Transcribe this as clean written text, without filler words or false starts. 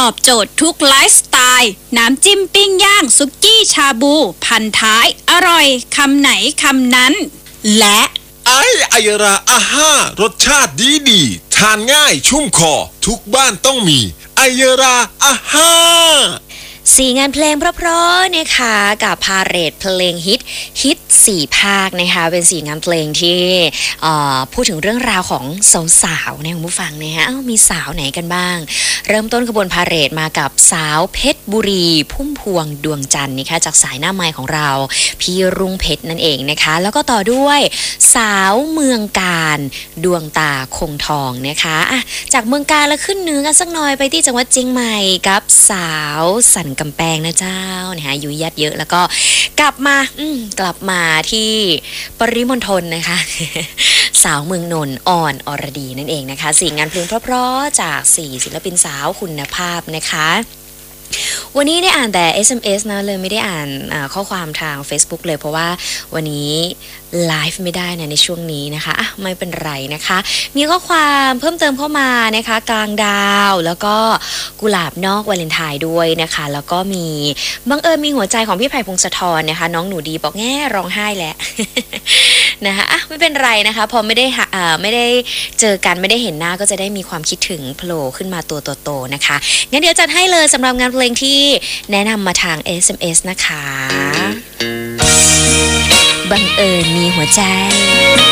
อบโจทย์ทุกไลฟ์สไตล์น้ำจิ้มปิ้งย่างซุกี้ชาบูพันท้ายอร่อยคำไหนคำนั้นและไอยราอาห้ารสชาติดีทานง่ายชุ่มคอทุกบ้านต้องมีไอยราอาห้า 4 งานเพลงเพราะๆนะคะกับพาเหรดเพลงฮิต4 ภาคนะคะเป็น4 งานเพลงที่พูดถึงเรื่องราวของสาวๆนะคุณผู้ฟังนะคะมีสาวไหนกันบ้างเริ่มต้นขบวนพาเหรดมากับสาวเพชรบุรีพุ่มพวงดวงจันทร์นะคะจากสายหน้าไมค์ของเราพี่รุ่งเพชรนั่นเองนะคะแล้วก็ต่อด้วยสาวเมืองการดวงตาคงทองนะคะจากเมืองการแล้วขึ้นเหนือกันสักหน่อยไปที่จังหวัดเชียงใหม่กับสาวสันกำแพงนะเจ้านะคะยุยยัดเยอะแล้วก็กลับมาที่ปริมณฑลนะคะสาวเมืองนนท์อ่อนอรดีนั่นเองนะคะ4 งานเพลงเพราะๆจาก4 ศิลปินสาวคุณภาพนะคะวันนี้ได้อ่านแต่ SMS นะเลยไม่ได้อ่านข้อความทาง Facebook เลยเพราะว่าวันนี้ไลฟ์ไม่ได้นะในช่วงนี้นะคะไม่เป็นไรนะคะมีข้อความเพิ่มเติมเข้ามานะคะกลางดาวแล้วก็กุหลาบนอกวาเลนไทน์ด้วยนะคะแล้วก็มีบังเอิญมีหัวใจของพี่ไผ่พงศธรนะคะน้องหนูดีบอกแง่ร้องไห้แหละ นะคะไม่เป็นไรนะคะพอไม่ได้เจอกันไม่ได้เห็นหน้าก็จะได้มีความคิดถึงโผล่ขึ้นมาตัวโตๆนะคะงั้นเดี๋ยวจัดให้เลยสำหรับงานเพลงที่แนะนำมาทาง SMS นะคะบังเอิญมีหัวใจ